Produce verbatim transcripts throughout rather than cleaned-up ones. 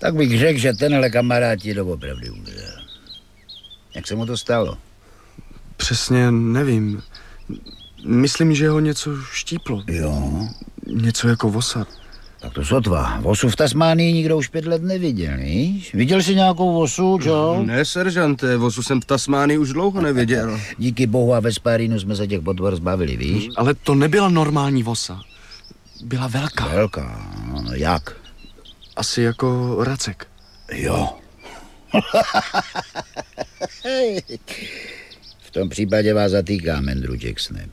Tak bych řekl, že tenhle kamarád ti doopravdy umřel. Jak se mu to stalo? Přesně nevím. Myslím, že ho něco štíplo. Jo. Něco jako vosa. Tak to sotva. Vosu v Tasmánii nikdo už pět let neviděl, víš? Viděl jsi nějakou vosu, čo? Ne, seržante, vosu jsem v Tasmánii už dlouho neviděl. Díky bohu a ve Spárínu jsme se těch potvor zbavili, víš? Ale to nebyla normální vosa. Byla velká. Velká? No, jak? Asi jako racek. Jo. V tom případě vás zatýkám, Andrew Jacksone.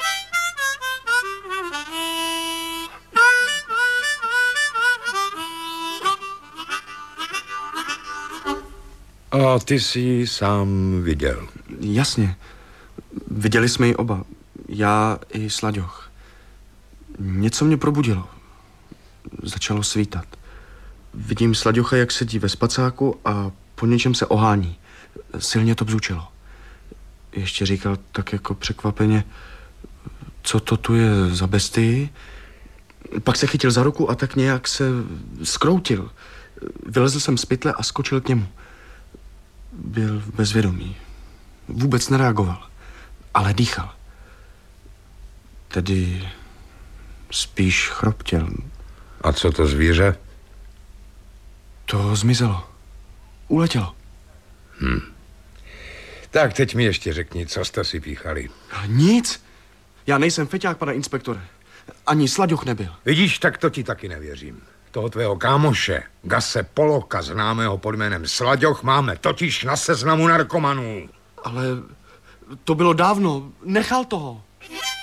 A ty jsi ji sám viděl? Jasně. Viděli jsme ji oba. Já i Slaďoch. Něco mě probudilo. Začalo svítat. Vidím Slaďocha, jak sedí ve spacáku a po něčem se ohání. Silně to bzučelo. Ještě říkal tak jako překvapeně, co to tu je za bestii. Pak se chytil za ruku a tak nějak se zkroutil. Vylezl jsem z pytle a skočil k němu. Byl bezvědomý. Vůbec nereagoval, ale dýchal. Tedy spíš chroptěl. A co to zvíře? To zmizelo. Uletělo. Hm. Tak teď mi ještě řekni, co jste si píchali. Nic. Já nejsem feťák, pane inspektore. Ani Slaďoch nebyl. Vidíš, tak to ti taky nevěřím. Toho tvého kámoše, Gase Poloka, známého pod jménem Slaďoch, máme totiž na seznamu narkomanů. Ale to bylo dávno. Nechal toho.